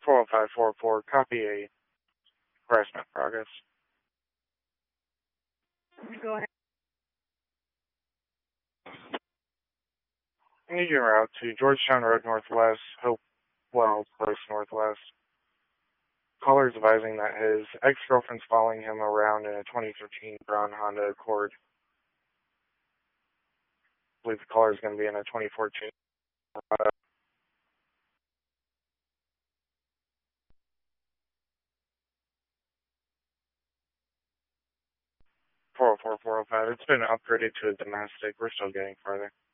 40544, copy a harassment progress. Go ahead. Engaging route to Georgetown Road Northwest, Hopewell Place Northwest. Caller is advising that his ex-girlfriend's following him around in a 2013 brown Honda Accord. I believe the caller is going to be in a 2014. 404, 405. It's been upgraded to a domestic. We're still getting farther.